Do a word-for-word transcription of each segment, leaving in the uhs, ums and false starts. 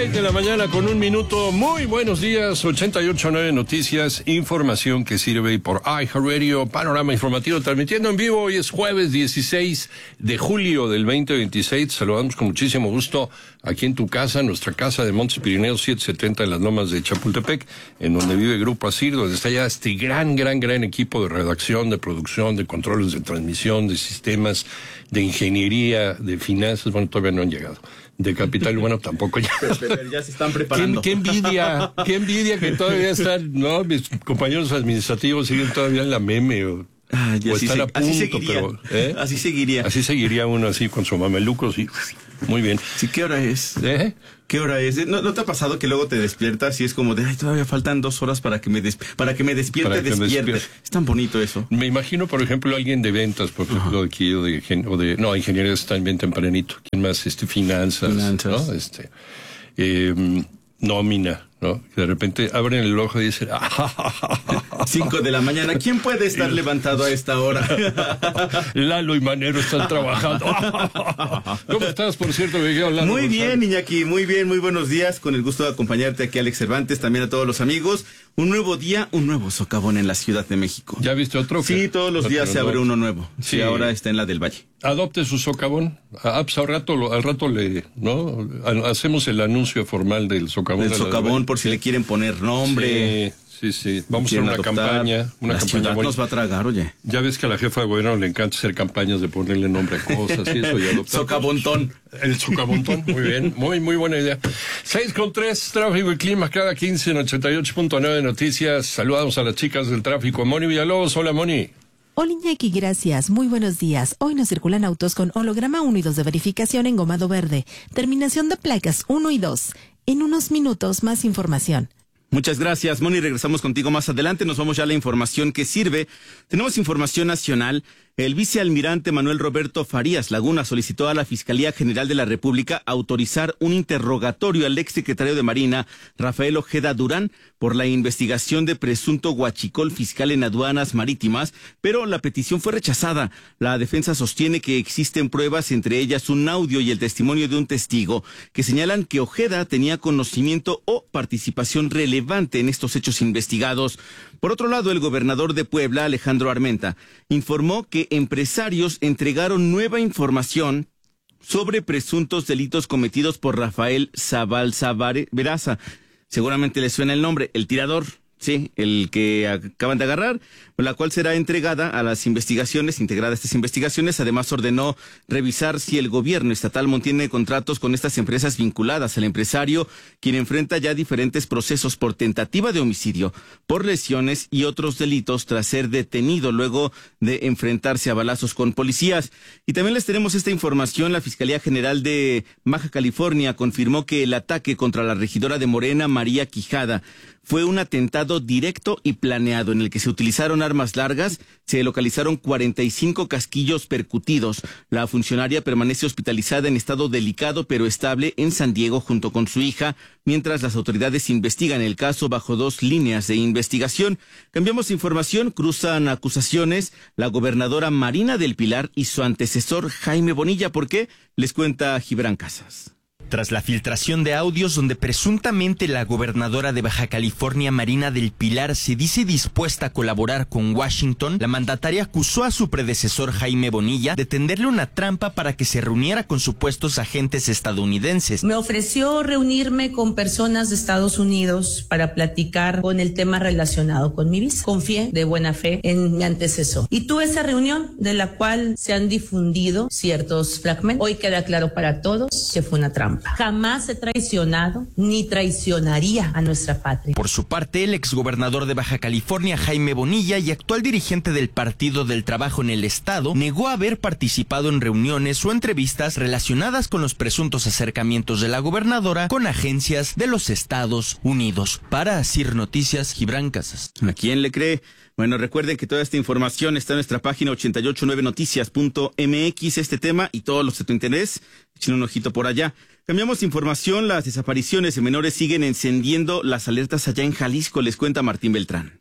Seis de la mañana con un minuto. Muy buenos días. ochenta y ocho punto nueve Noticias, información que sirve por iHeartRadio, panorama informativo transmitiendo en vivo. Hoy es jueves dieciséis de julio del veinte veintiséis. Saludamos con muchísimo gusto aquí en tu casa, nuestra casa de Montes Pirineos setecientos setenta en las Lomas de Chapultepec, en donde vive Grupo Asir, donde está ya este gran, gran, gran equipo de redacción, de producción, de controles de transmisión, de sistemas, de ingeniería, de finanzas. Bueno, todavía no han llegado. De capital humano tampoco ya. Pero, pero ya se están preparando. ¿Qué, qué envidia, qué envidia que todavía están, ¿no? Mis compañeros administrativos siguen todavía en la meme o, Ay, o así están se, a punto, así seguiría, pero, ¿eh? Así seguiría. Así seguiría uno así con su mameluco, sí. Muy bien. Sí, ¿qué hora es? ¿Eh? ¿Qué hora es? ¿No, ¿No te ha pasado que luego te despiertas y es como de, ay, todavía faltan dos horas para que me des para que me despierte, Para que me despierte? despierte. Es tan bonito eso. Me imagino, por ejemplo, alguien de ventas, por ejemplo, aquí, o de, o de, no, ingeniería está bien tempranito. ¿Quién más? Este, finanzas, Finanzas. ¿no? Este, eh, nómina, ¿no? De repente abren el ojo y dicen, Cinco de la mañana. ¿Quién puede estar levantado a esta hora? Lalo y Manero están trabajando. ¿Cómo estás, por cierto, Miguel? Lalo Muy González? bien, Iñaki, muy bien, muy buenos días. Con el gusto de acompañarte aquí, Alex Cervantes, también a todos los amigos. Un nuevo día, un nuevo socavón en la Ciudad de México. ¿Ya viste otro? Sí, todos los días se abre uno nuevo. Sí, Sí. ahora está en la del Valle. Adopte su socavón. Ah, pues al rato, lo- al rato le, ¿no? Hacemos el anuncio formal del socavón. El de la- socavón, por si le quieren poner nombre. Sí, sí, sí. Vamos a hacer quieren una adoptar. campaña. Una la campaña ciudad muy- nos va a tragar, oye. Ya ves que a la jefa de gobierno le encanta hacer campañas de ponerle nombre a cosas y eso. Y adoptar. Socabontón. El socabontón, muy bien, muy, muy buena idea. Seis con tres, tráfico y clima cada quince en ochenta y ocho punto nueve Noticias. Saludamos a las chicas del tráfico. Moni Villalobos, hola Moni. Hola Iñaki, gracias. Muy buenos días. Hoy nos circulan autos con holograma uno y dos de verificación en gomado verde. Terminación de placas uno y dos. En unos minutos, más información. Muchas gracias, Moni. Regresamos contigo más adelante. Nos vamos ya a la información que sirve. Tenemos información nacional. El vicealmirante Manuel Roberto Farías Laguna solicitó a la Fiscalía General de la República autorizar un interrogatorio al exsecretario de Marina, Rafael Ojeda Durán, por la investigación de presunto huachicol fiscal en aduanas marítimas, pero la petición fue rechazada. La defensa sostiene que existen pruebas, entre ellas un audio y el testimonio de un testigo, que señalan que Ojeda tenía conocimiento o participación relevante en estos hechos investigados. Por otro lado, el gobernador de Puebla, Alejandro Armenta, informó que empresarios entregaron nueva información sobre presuntos delitos cometidos por Rafael Zabalza Veraza. Seguramente le suena el nombre, el tirador. Sí, el que acaban de agarrar, la cual será entregada a las investigaciones, integrada a estas investigaciones. Además, ordenó revisar si el gobierno estatal mantiene contratos con estas empresas vinculadas al empresario, quien enfrenta ya diferentes procesos por tentativa de homicidio, por lesiones y otros delitos tras ser detenido luego de enfrentarse a balazos con policías. Y también les tenemos esta información. La Fiscalía General de Baja California confirmó que el ataque contra la regidora de Morena, María Quijada, fue un atentado directo y planeado en el que se utilizaron armas largas, se localizaron cuarenta y cinco casquillos percutidos. La funcionaria permanece hospitalizada en estado delicado pero estable en San Diego junto con su hija, mientras las autoridades investigan el caso bajo dos líneas de investigación. Cambiamos de información, cruzan acusaciones la gobernadora Marina del Pilar y su antecesor Jaime Bonilla. ¿Por qué? Les cuenta Gibran Casas. Tras la filtración de audios donde presuntamente la gobernadora de Baja California, Marina del Pilar, se dice dispuesta a colaborar con Washington, la mandataria acusó a su predecesor Jaime Bonilla de tenderle una trampa para que se reuniera con supuestos agentes estadounidenses. Me ofreció reunirme con personas de Estados Unidos para platicar con el tema relacionado con mi visa. Confié de buena fe en mi antecesor. Y tuve esa reunión de la cual se han difundido ciertos fragmentos. Hoy queda claro para todos que fue una trampa. Jamás he traicionado ni traicionaría a nuestra patria. Por su parte, el exgobernador de Baja California, Jaime Bonilla, y actual dirigente del Partido del Trabajo en el Estado, negó haber participado en reuniones o entrevistas relacionadas con los presuntos acercamientos de la gobernadora con agencias de los Estados Unidos. Para Asir Noticias, Gibran Casas. ¿A quién le cree? Bueno, recuerden que toda esta información está en nuestra página ochenta y ocho nueve noticias punto m x. Este tema y todos los de tu interés, echen un ojito por allá. Cambiamos de información. Las desapariciones de menores siguen encendiendo las alertas allá en Jalisco, les cuenta Martín Beltrán.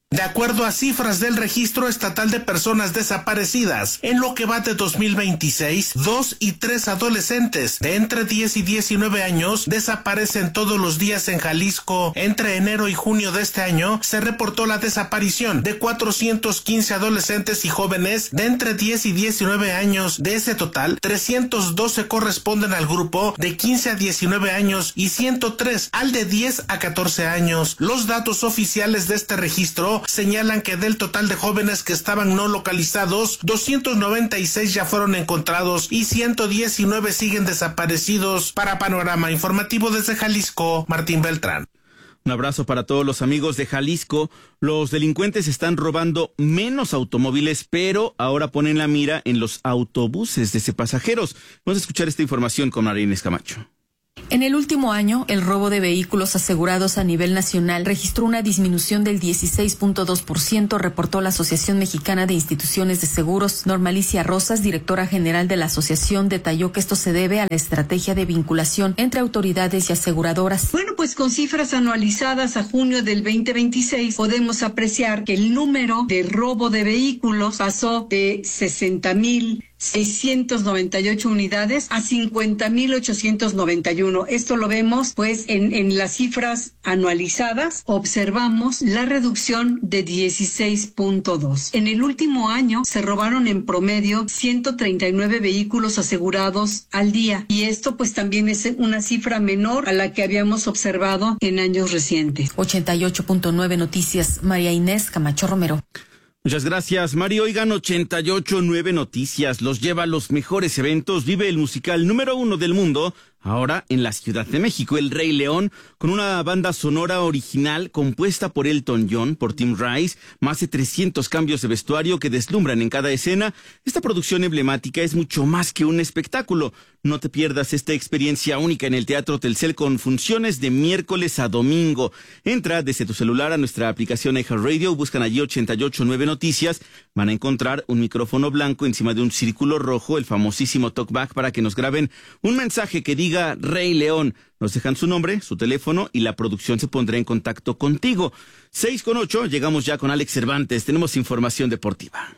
De acuerdo a cifras del Registro Estatal de Personas Desaparecidas, en lo que va de dos mil veintiséis, dos y tres adolescentes de entre diez y diecinueve años desaparecen todos los días en Jalisco. Entre enero y junio de este año se reportó la desaparición de cuatrocientos quince adolescentes y jóvenes de entre diez y diecinueve años. De ese total, trescientos doce corresponden al grupo de quince a diecinueve años y ciento tres al de diez a catorce años. Los datos oficiales de este registro señalan que del total de jóvenes que estaban no localizados, doscientos noventa y seis ya fueron encontrados y ciento diecinueve siguen desaparecidos. Para Panorama Informativo desde Jalisco, Martín Beltrán. Un abrazo para todos los amigos de Jalisco. Los delincuentes están robando menos automóviles, pero ahora ponen la mira en los autobuses de pasajeros. Vamos a escuchar esta información con María Inés Camacho. En el último año, el robo de vehículos asegurados a nivel nacional registró una disminución del dieciséis punto dos por ciento, reportó la Asociación Mexicana de Instituciones de Seguros. Normalicia Rosas, directora general de la asociación, detalló que esto se debe a la estrategia de vinculación entre autoridades y aseguradoras. Bueno, pues con cifras anualizadas a junio del veinte veintiséis, podemos apreciar que el número de robo de vehículos pasó de sesenta mil seiscientos noventa y ocho unidades a cincuenta mil ochocientos noventa y uno. Esto lo vemos pues en, en las cifras anualizadas. Observamos la reducción de dieciséis punto dos. En el último año se robaron en promedio ciento treinta y nueve vehículos asegurados al día, y esto pues también es una cifra menor a la que habíamos observado en años recientes. ochenta y ocho punto nueve Noticias, María Inés Camacho Romero. Muchas gracias, Mario. Oigan, ochenta y ocho punto nueve Noticias los lleva a los mejores eventos. Vive el musical número uno del mundo, ahora en la Ciudad de México, El Rey León, con una banda sonora original compuesta por Elton John, por Tim Rice, más de trescientos cambios de vestuario que deslumbran en cada escena. Esta producción emblemática es mucho más que un espectáculo. No te pierdas esta experiencia única en el Teatro Telcel con funciones de miércoles a domingo. Entra desde tu celular a nuestra aplicación iHeartRadio, buscan allí ochenta y ocho punto nueve Noticias. Van a encontrar un micrófono blanco encima de un círculo rojo, el famosísimo talkback, para que nos graben un mensaje que diga Rey León. Nos dejan su nombre, su teléfono y la producción se pondrá en contacto contigo. seis con ocho, llegamos ya con Alex Cervantes. Tenemos información deportiva.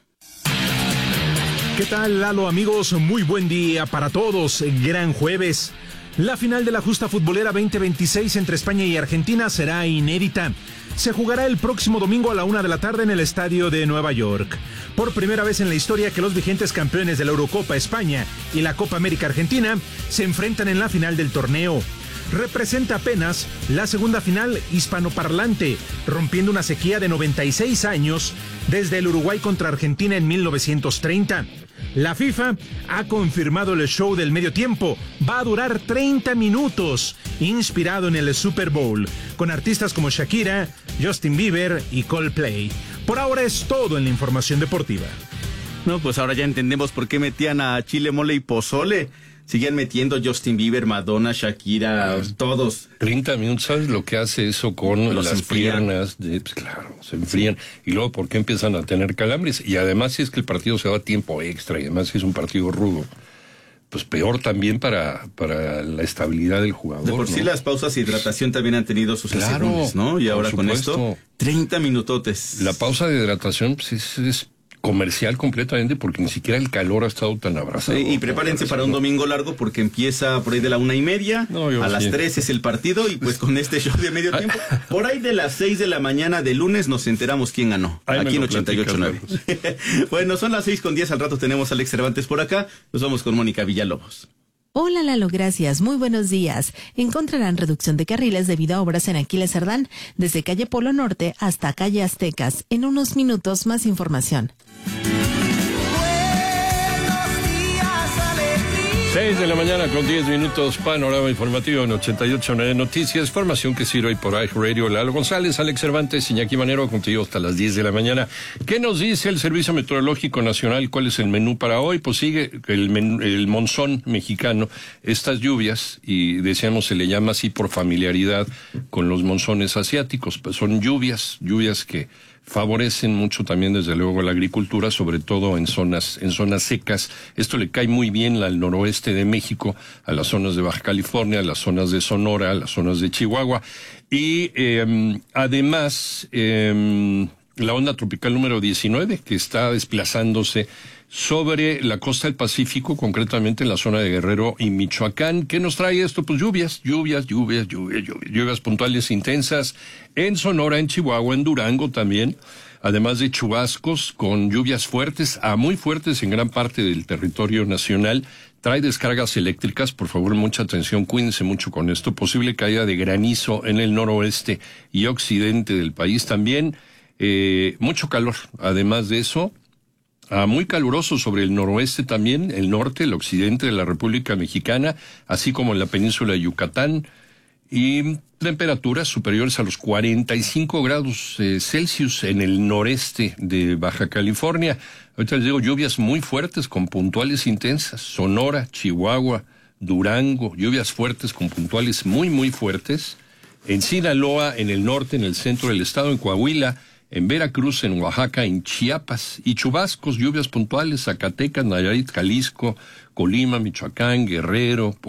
¿Qué tal, Lalo, amigos? Muy buen día para todos. Gran jueves. La final de la justa futbolera veinte veintiséis entre España y Argentina será inédita. Se jugará el próximo domingo a la una de la tarde en el estadio de Nueva York. Por primera vez en la historia que los vigentes campeones de la Eurocopa España y la Copa América Argentina se enfrentan en la final del torneo. Representa apenas la segunda final hispanoparlante, rompiendo una sequía de noventa y seis años desde el Uruguay contra Argentina en mil novecientos treinta. La FIFA ha confirmado el show del medio tiempo. Va a durar treinta minutos, inspirado en el Super Bowl, con artistas como Shakira, Justin Bieber y Coldplay. Por ahora es todo en la información deportiva. No, pues ahora ya entendemos por qué metían a chile, mole y pozole. Siguen metiendo Justin Bieber, Madonna, Shakira, ah, todos. treinta minutos, ¿sabes lo que hace eso con Los las enfrían. piernas? De, pues claro, se enfrían. Y luego, ¿por qué empiezan a tener calambres? Y además, si es que el partido se va a tiempo extra, y además si es un partido rudo, pues peor también para, para la estabilidad del jugador. De por sí, ¿no? Las pausas de hidratación también han tenido sus claro, asegúnes, ¿no? Y ahora con esto, treinta minutotes. La pausa de hidratación, pues es... es comercial completamente, porque ni siquiera el calor ha estado tan abrazado. Sí, y prepárense para un domingo largo, porque empieza por ahí de la una y media, no, a sí. las tres es el partido, y pues con este show de medio tiempo, por ahí de las seis de la mañana de lunes nos enteramos quién ganó, ahí aquí en ochenta y ocho punto nueve. Bueno, son las seis con diez, al rato tenemos a Alex Cervantes por acá, nos vamos con Mónica Villalobos. Hola, Lalo, gracias. Muy buenos días. Encontrarán reducción de carriles debido a obras en Aquiles Cerdán, desde calle Polo Norte hasta calle Aztecas. En unos minutos, más información. seis de la mañana con diez minutos, panorama informativo en ochenta y ocho punto nueve Noticias, formación que sirve por iHeartRadio. Lalo González, Alex Cervantes, Iñaki Manero, contigo hasta las diez de la mañana. ¿Qué nos dice el Servicio Meteorológico Nacional? ¿Cuál es el menú para hoy? Pues sigue el, menú, el monzón mexicano, estas lluvias, y decíamos se le llama así por familiaridad con los monzones asiáticos, pues son lluvias, lluvias que favorecen mucho también desde luego la agricultura, sobre todo en zonas en zonas secas. Esto le cae muy bien al noroeste de México, a las zonas de Baja California, a las zonas de Sonora, a las zonas de Chihuahua. Y eh, además, eh, la onda tropical número diecinueve, que está desplazándose sobre la costa del Pacífico, concretamente en la zona de Guerrero y Michoacán. ¿Qué nos trae esto? Pues lluvias, lluvias, lluvias, lluvias, lluvias, lluvias puntuales intensas en Sonora, en Chihuahua, en Durango también, además de chubascos con lluvias fuertes a muy fuertes en gran parte del territorio nacional. Trae descargas eléctricas, por favor, mucha atención, cuídense mucho con esto. Posible caída de granizo en el noroeste y occidente del país también. Eh, mucho calor, además de eso. Ah, muy caluroso sobre el noroeste también, el norte, el occidente de la República Mexicana, así como en la península de Yucatán, y temperaturas superiores a los cuarenta y cinco grados eh, Celsius en el noreste de Baja California. Ahorita les digo, lluvias muy fuertes con puntuales intensas, Sonora, Chihuahua, Durango, lluvias fuertes con puntuales muy, muy fuertes, en Sinaloa, en el norte, en el centro del estado, en Coahuila, en Veracruz, en Oaxaca, en Chiapas, y chubascos, lluvias puntuales, Zacatecas, Nayarit, Jalisco, Colima, Michoacán, Guerrero,